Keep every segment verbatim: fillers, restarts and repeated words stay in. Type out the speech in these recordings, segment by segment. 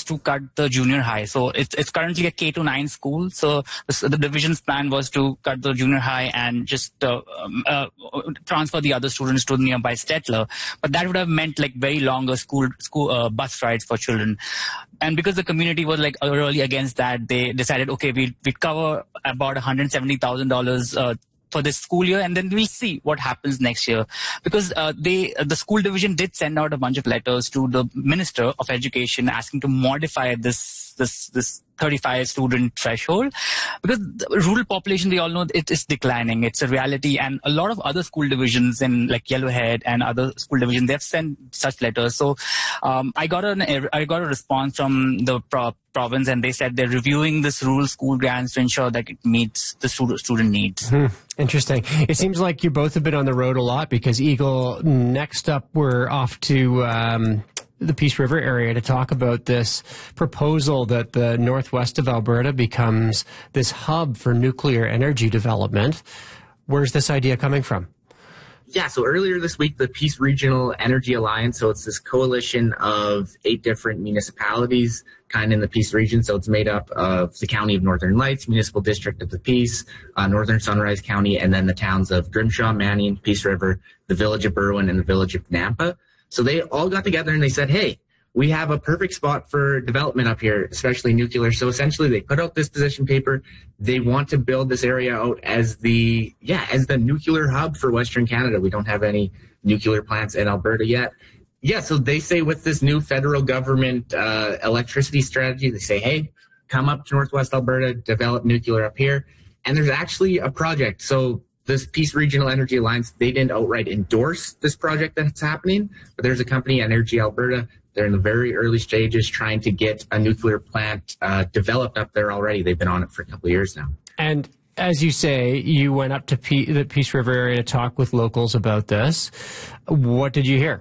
to cut the junior high. So it's it's currently a K to nine school. So the, the division's plan was to cut the junior high and just uh, um, uh, transfer the other students to nearby Stettler. But that would have meant like very longer school school uh, bus rides for children. And because the community was like really against that, they decided, okay, we'd, we'd cover about one hundred seventy thousand dollars uh, for this school year, and then we'll see what happens next year. Because uh, they, uh, the school division did send out a bunch of letters to the Minister of Education asking to modify this this this thirty-five student threshold, because the rural population, we all know it is declining. It's a reality, and a lot of other school divisions in like Yellowhead and other school divisions, they've sent such letters. So um, I got an I got a response from the pro province, and they said they're reviewing this rural school grants to ensure that it meets the student student needs. Hmm. Interesting. It seems like you both have been on the road a lot, because Eagle, next up, we're off to um, the Peace River area to talk about this proposal that the northwest of Alberta becomes this hub for nuclear energy development. Where's this idea coming from? Yeah, so earlier this week, the Peace Regional Energy Alliance, so it's this coalition of eight different municipalities kind of in the Peace region. So it's made up of the County of Northern Lights, Municipal District of the Peace, uh, Northern Sunrise County, and then the towns of Grimshaw, Manning, Peace River, the Village of Berwyn, and the Village of Nampa. So they all got together and they said, hey, we have a perfect spot for development up here, especially nuclear. So essentially they put out this position paper. They want to build this area out as the, yeah, as the nuclear hub for Western Canada. We don't have any nuclear plants in Alberta yet. Yeah, so they say with this new federal government uh, electricity strategy, they say, hey, come up to Northwest Alberta, develop nuclear up here. And there's actually a project. So this Peace Regional Energy Alliance, they didn't outright endorse this project that's happening, but there's a company, Energy Alberta. They're in the very early stages trying to get a nuclear plant uh, developed up there already. They've been on it for a couple of years now. And as you say, you went up to P the Peace River area to talk with locals about this. What did you hear?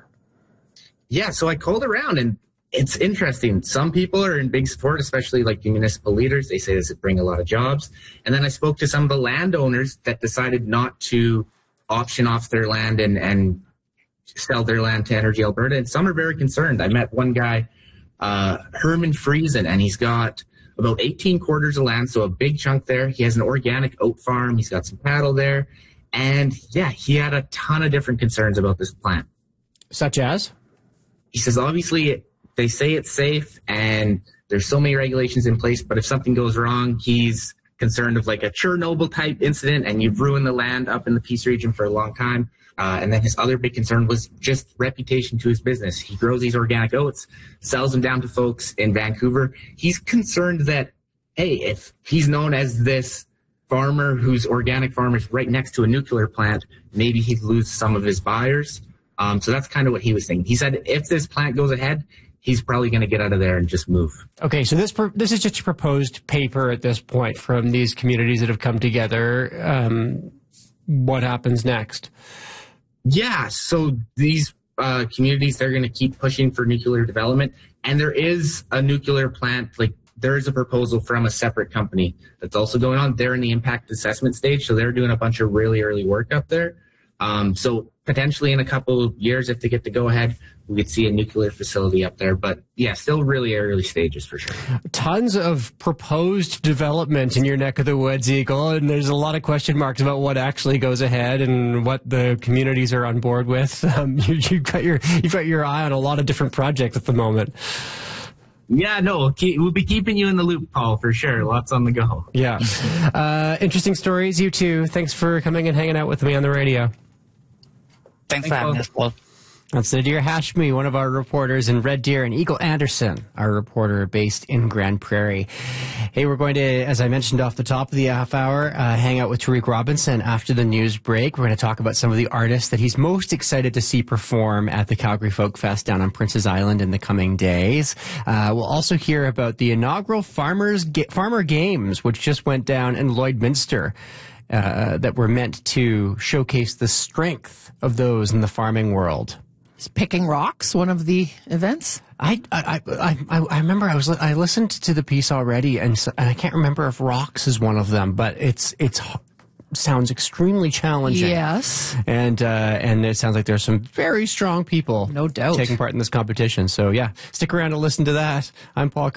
Yeah, so I called around, and it's interesting. Some people are in big support, especially like the municipal leaders. They say this would bring a lot of jobs. And then I spoke to some of the landowners that decided not to auction off their land and, and sell their land to Energy Alberta. And some are very concerned. I met one guy, uh, Herman Friesen, and he's got about eighteen quarters of land, so a big chunk there. He has an organic oat farm. He's got some cattle there. And yeah, he had a ton of different concerns about this plant. Such as? He says, obviously, they say it's safe and there's so many regulations in place, but if something goes wrong, he's concerned of like a Chernobyl type incident and you've ruined the land up in the Peace region for a long time. Uh, and then his other big concern was just reputation to his business. He grows these organic oats, sells them down to folks in Vancouver. He's concerned that, hey, if he's known as this farmer whose organic farm is right next to a nuclear plant, maybe he'd lose some of his buyers. Um, so that's kind of what he was saying. He said if this plant goes ahead, he's probably going to get out of there and just move. Okay, so this this is just a proposed paper at this point from these communities that have come together. Um, what happens next? Yeah, so these uh, communities, they're going to keep pushing for nuclear development. And there is a nuclear plant, like there is a proposal from a separate company that's also going on. They're in the impact assessment stage, so they're doing a bunch of really early work up there. Um, so potentially in a couple of years, if they get to go ahead, we could see a nuclear facility up there. But yeah, still really early stages for sure. Tons of proposed development in your neck of the woods, Eagle, and there's a lot of question marks about what actually goes ahead and what the communities are on board with. Um, you, you've got your you've got your eye on a lot of different projects at the moment. Yeah, no, we'll be keeping you in the loop, Paul, for sure. Lots on the go. Yeah. Uh, interesting stories, you two. Thanks for coming and hanging out with me on the radio. Thanks, Thanks for having us, Paul. That's Nadir Hashmi, one of our reporters in Red Deer, and Eagle Anderson, our reporter based in Grand Prairie. Hey, we're going to, as I mentioned off the top of the half hour, uh, hang out with Tariq Robinson after the news break. We're going to talk about some of the artists that he's most excited to see perform at the Calgary Folk Fest down on Prince's Island in the coming days. Uh, we'll also hear about the inaugural Farmers Ga- Farmer Games, which just went down in Lloydminster. Uh, that were meant to showcase the strength of those in the farming world. Is Picking Rocks one of the events? I I I I, I remember I was I listened to the piece already, and, and I can't remember if Rocks is one of them, but it's it's sounds extremely challenging. Yes, and uh, and it sounds like there's some very strong people, no doubt, taking part in this competition. So yeah, stick around and listen to that. I'm Paul.